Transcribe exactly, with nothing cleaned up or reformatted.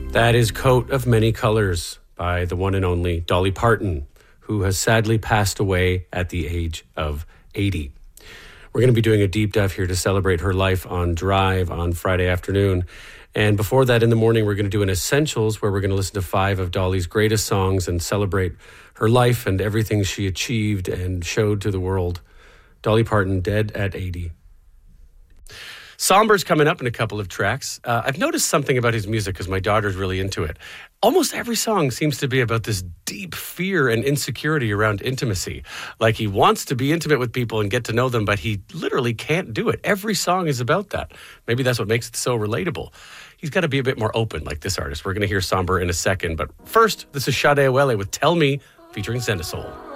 That is Coat of Many Colors by the one and only Dolly Parton, who has sadly passed away at the age of eighty. We're going to be doing a deep dive here to celebrate her life on Drive on Friday afternoon. And before that, in the morning, we're going to do an Essentials where we're going to listen to five of Dolly's greatest songs and celebrate her life and everything she achieved and showed to the world. Dolly Parton, dead at eighty. Somber's coming up in a couple of tracks. Uh, I've noticed something about his music because my daughter's really into it. Almost every song seems to be about this deep fear and insecurity around intimacy. Like he wants to be intimate with people and get to know them, but he literally can't do it. Every song is about that. Maybe that's what makes it so relatable. He's got to be a bit more open like this artist. We're going to hear Somber in a second. But first, this is Sade Awele with Tell Me, featuring Send a Soul.